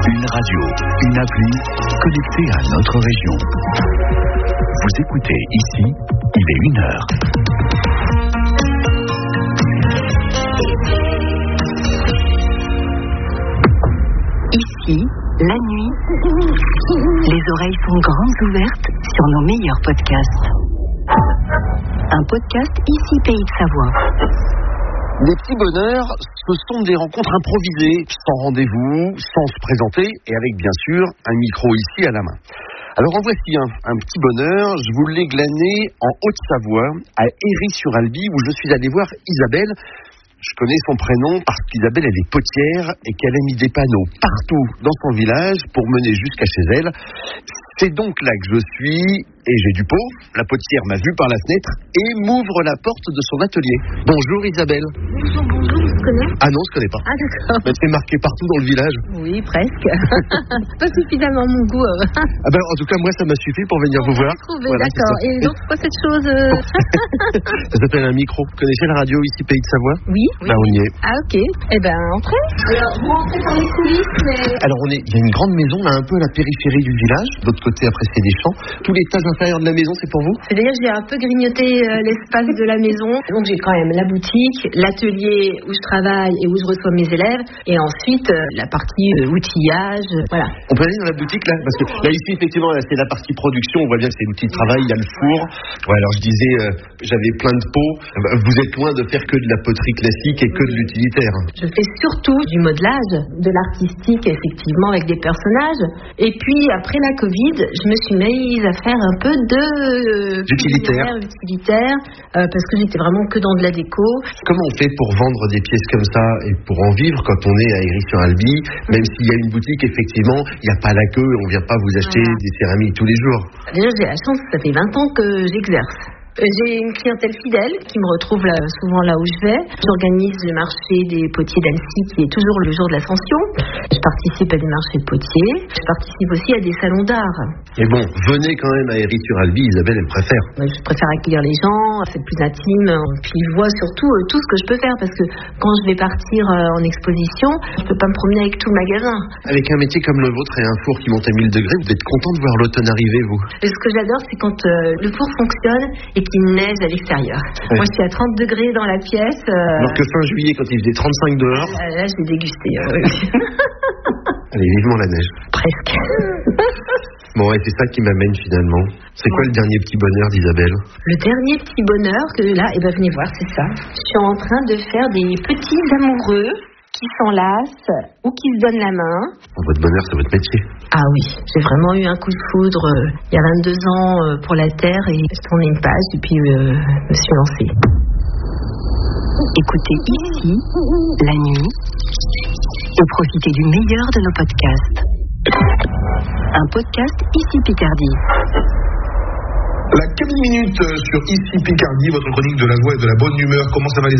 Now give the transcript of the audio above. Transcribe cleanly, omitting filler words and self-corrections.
Une radio, une appli, connectée à notre région. Vous écoutez ici, il est 1h. Ici, la nuit, les oreilles sont grandes ouvertes sur nos meilleurs podcasts. Un podcast Ici Pays de Savoie. Les petits bonheurs, ce sont des rencontres improvisées, sans rendez-vous, sans se présenter, et avec bien sûr un micro ici à la main. Alors en voici un petit bonheur, je vous l'ai glané en Haute-Savoie, à Héry-sur-Albi, où je suis allé voir Isabelle. Je connais son prénom parce qu'Isabelle, elle est potière et qu'elle a mis des panneaux partout dans son village pour mener jusqu'à chez elle. C'est donc là que je suis et j'ai du pot. La potière m'a vu par la fenêtre et m'ouvre la porte de son atelier. Bonjour Isabelle. Bonjour, on se connaît ? Ah non, je ne connais pas. Ah d'accord. Mais c'est marqué partout dans le village. Oui, presque. Pas suffisamment mon goût. Ah ben, en tout cas, moi, ça m'a suffi pour venir vous voir. Trouvé, voilà, d'accord. Et donc, quoi cette chose Ça s'appelle un micro. Vous connaissez la radio ici, Pays de Savoie ? Oui. Bah, on y est. Ah ok. Eh ben, entrez. Alors, vous rentrez par les coulisses, mais... Alors, il y a une grande maison, là, un peu à la périphérie du village. De l'autre côté, après, c'est des champs. Tout l'étage inférieur de la maison, c'est pour vous ? C'est-à-dire que j'ai un peu grignoté l'espace de la maison. Donc, j'ai quand même la boutique, l'atelier où je travaille et où je reçois mes élèves. Et ensuite, la partie outillage, voilà. On peut aller dans la boutique, là ? Parce que là, ici, effectivement, là, c'est la partie production. On voit bien que c'est l'outil de travail, il y a le four. Ouais, alors, je disais, j'avais plein de pots. Vous êtes loin de faire que de la poterie classique et que de l'utilitaire. Je fais surtout du modelage, de l'artistique, effectivement, avec des personnages. Et puis, après la Covid, je me suis mise à faire un peu de... utilitaire, parce que j'étais vraiment que dans de la déco. Comment on fait pour vendre des pièces comme ça et pour en vivre quand on est à Héry-sur-Albi, même s'il y a une boutique, effectivement, il n'y a pas la queue, on ne vient pas vous acheter des céramiques tous les jours. Déjà, j'ai la chance, ça fait 20 ans que j'exerce. J'ai une clientèle fidèle qui me retrouve souvent là où je vais. J'organise le marché des potiers d'Annecy qui est toujours le jour de l'Ascension. Je participe à des marchés de potiers. Je participe aussi à des salons d'art. Et bon, venez quand même à Héry-sur-Albi, Isabelle, elle préfère. Je préfère accueillir les gens, c'est plus intime. Puis je vois surtout tout ce que je peux faire parce que quand je vais partir en exposition, je peux pas me promener avec tout le magasin. Avec un métier comme le vôtre et un four qui monte à 1000 degrés, vous êtes content de voir l'automne arriver, vous ? Et ce que j'adore, c'est quand le four fonctionne et qu'il neige à l'extérieur. Ouais. Moi, je suis à 30 degrés dans la pièce. Alors que fin juillet, quand il faisait 35 dehors... Là, j'ai dégusté. Allez, vivement la neige. Presque. Bon, et c'est ça qui m'amène finalement. C'est quoi le dernier petit bonheur d'Isabelle ? Le dernier petit bonheur que là, venez voir, c'est ça. Je suis en train de faire des petits amoureux qui s'enlacent ou qui se donnent la main. Votre bonheur, c'est votre métier. Ah oui, j'ai vraiment eu un coup de foudre il y a 22 ans pour la terre et je tournais une page et puis me suis lancée. Écoutez ici, la nuit, et profitez du meilleur de nos podcasts. Un podcast Ici Picardie. La 4 minutes sur Ici Picardie, votre chronique de la joie et de la bonne humeur. Comment ça va les amis ?